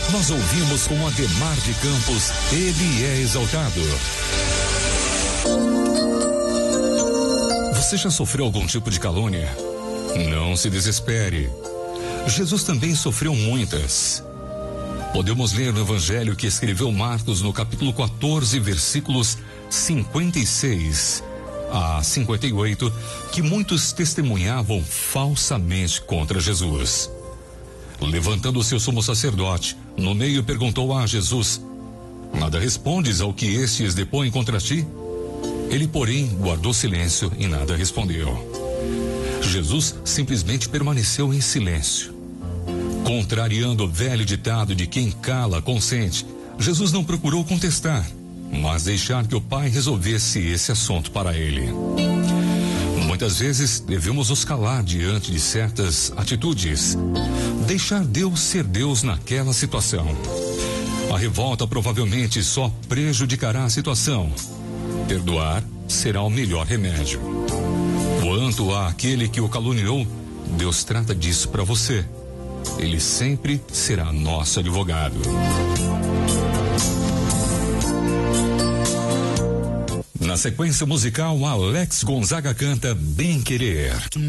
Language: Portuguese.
nós ouvimos com Ademar de Campos, Ele é Exaltado. Você já sofreu algum tipo de calúnia? Não se desespere. Jesus também sofreu muitas. Podemos ler no Evangelho que escreveu Marcos no capítulo 14, versículos 56 a 58, que muitos testemunhavam falsamente contra Jesus. Levantando-se o sumo sacerdote, no meio perguntou a Jesus: nada respondes ao que estes depõem contra ti? Ele, porém, guardou silêncio e nada respondeu. Jesus simplesmente permaneceu em silêncio. Contrariando o velho ditado de quem cala consente, Jesus não procurou contestar, mas deixar que o Pai resolvesse esse assunto para ele. Muitas vezes devemos nos calar diante de certas atitudes, deixar Deus ser Deus naquela situação. A revolta provavelmente só prejudicará a situação. Perdoar será o melhor remédio. Quanto àquele que o caluniou, Deus trata disso para você. Ele sempre será nosso advogado. Na sequência musical, Alex Gonzaga canta Bem Querer.